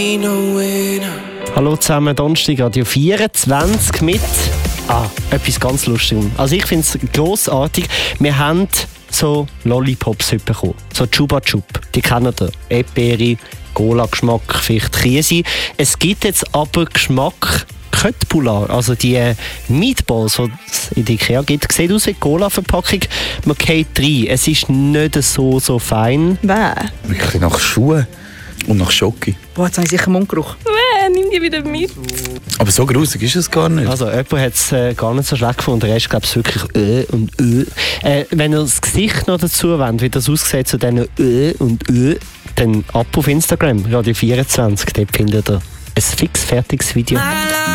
Hallo zusammen, Donnerstag Radio 24 mit etwas ganz Lustigem. Also ich finde es grossartig. Wir haben so Lollipops heute bekommen. So Chupa Chup. Die kennt ihr. Erdbeere, Cola-Geschmack, vielleicht Käse. Es gibt jetzt aber Geschmack Köttbullar. Also die Meatballs, die es in der Ikea gibt, sieht aus wie Cola-Verpackung. Man geht rein. Es ist nicht so fein. Wirklich nach Schuhen und nach Schoki. Boah, jetzt habe ich sicher Mundgeruch. Nimm die wieder mit. Aber so grusig ist es gar nicht. Also jemand hat es gar nicht so schlecht gefunden. Der Rest glaube ich wirklich und wenn ihr das Gesicht noch dazu wollt, wie das aussieht zu diesen und dann ab auf Instagram, Radio 24, dort findet ihr ein fix fertiges Video.